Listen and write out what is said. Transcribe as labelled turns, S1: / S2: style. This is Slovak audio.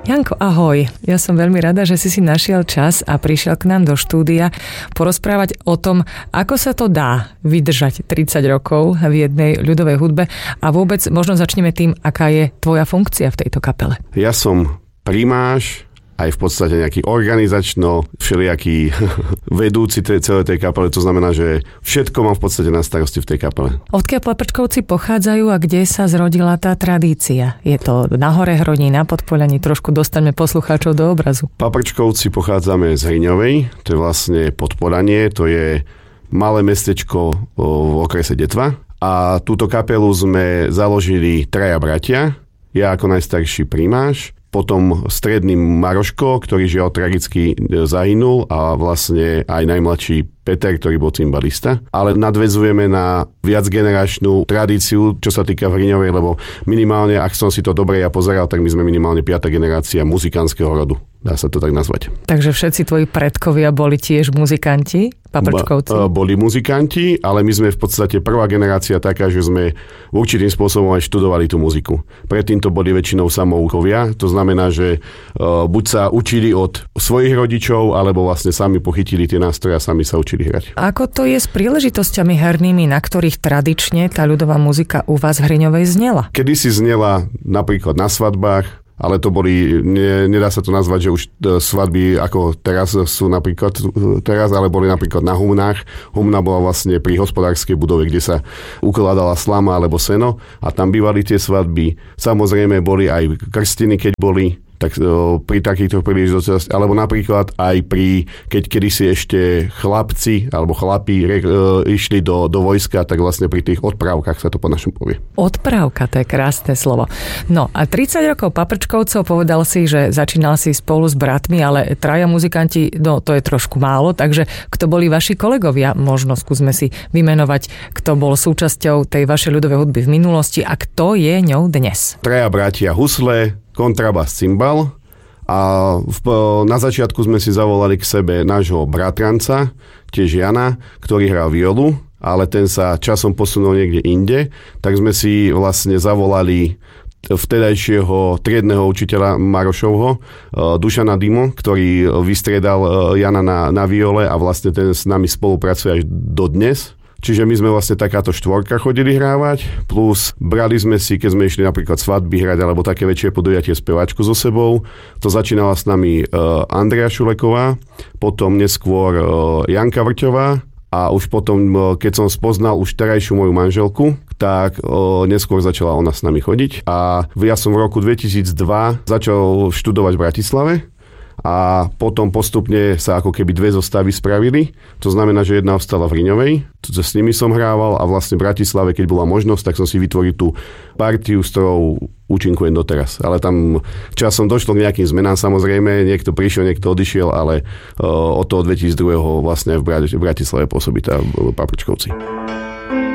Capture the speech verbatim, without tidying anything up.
S1: Janko, ahoj. Ja som veľmi rada, že si si našiel čas a prišiel k nám do štúdia porozprávať o tom, ako sa to dá vydržať tridsať rokov v jednej ľudovej hudbe a vôbec možno začneme tým, aká je tvoja funkcia v tejto kapele.
S2: Ja som primáš, aj v podstate nejaký organizačno všelijaký vedúci tej, celej tej kapele. To znamená, že všetko mám v podstate na starosti v tej kapele.
S1: Odkiaľ Paprčkovci pochádzajú a kde sa zrodila tá tradícia? Je to na Hore Hroní, na Podpoľaní? Trošku dostaňme poslucháčov do obrazu.
S2: Paprčkovci pochádzame z Hriňovej, to je vlastne Podpoľanie, to je malé mestečko v okrese Detva. A túto kapelu sme založili traja bratia, ja ako najstarší primáš, potom stredný Maroško, ktorý žiaľ tragicky zahynul a vlastne aj najmladší Peter, ktorý bol cymbalista. Ale nadväzujeme na viacgeneračnú tradíciu, čo sa týka Hriňovej, lebo minimálne, ak som si to dobre ja pozeral, tak my sme minimálne piata generácia muzikánskeho rodu. Dá sa to tak nazvať.
S1: Takže všetci tvoji predkovia boli tiež muzikanti, Paprčkovci?
S2: Ba, boli muzikanti, ale my sme v podstate prvá generácia taká, že sme určitým spôsobom aj študovali tú muziku. Predtým to boli väčšinou samoukovia, to znamená, že uh, buď sa učili od svojich rodičov, alebo vlastne sami pochytili tie nástroje a sami sa učili hrať.
S1: Ako to je s príležitosťami hernými, na ktorých tradične tá ľudová muzika u vás v Hriňovej znela?
S2: Kedysi znela napríklad na svadbách, ale to boli, ne, nedá sa to nazvať, že už svadby ako teraz sú napríklad teraz, ale boli napríklad na humnách. Humna bola vlastne pri hospodárskej budove, kde sa ukladala slama alebo seno a tam bývali tie svadby. Samozrejme boli aj krstiny, keď boli, tak o, pri takýchto príležitostiach, alebo napríklad aj pri, keď kedysi ešte chlapci alebo chlapi re, e, išli do, do vojska, tak vlastne pri tých odprávkach sa to po našom povie.
S1: Odprávka, to je krásne slovo. No a tridsať rokov Paprčkovcov, povedal si, že začínal si spolu s bratmi, ale traja muzikanti, no to je trošku málo, takže kto boli vaši kolegovia? Možno skúsme si vymenovať, kto bol súčasťou tej vašej ľudovej hudby v minulosti a kto je ňou dnes.
S2: Traja bratia husle, kontrabas, cymbal a v, na začiatku sme si zavolali k sebe nášho bratranca, tiež Jana, ktorý hral violu, ale ten sa časom posunul niekde inde, tak sme si vlastne zavolali vtedajšieho triedneho učiteľa Marošovho, Dušana Dimo, ktorý vystriedal Jana na, na viole a vlastne ten s nami spolupracuje až dodnes. Čiže my sme vlastne takáto štvorka chodili hrávať, plus brali sme si, keď sme išli napríklad svadby hrať, alebo také väčšie podujatie speváčku so sebou. To začínala s nami uh, Andrea Šuleková, potom neskôr uh, Janka Vrťová a už potom, uh, keď som spoznal už terajšiu moju manželku, tak uh, neskôr začala ona s nami chodiť. A ja som v roku dvetisícdva začal študovať v Bratislave. A potom postupne sa ako keby dve zostavy spravili. To znamená, že jedna ostala v Hriňovej, s nimi som hrával a vlastne v Bratislave, keď bola možnosť, tak som si vytvoril tú partiu, s ktorou účinkujem doteraz. Ale tam časom došlo k nejakým zmenám, samozrejme, niekto prišiel, niekto odišiel, ale uh, od toho dvetisícdva vlastne v Bratislave pôsobí tá Paprčkovci.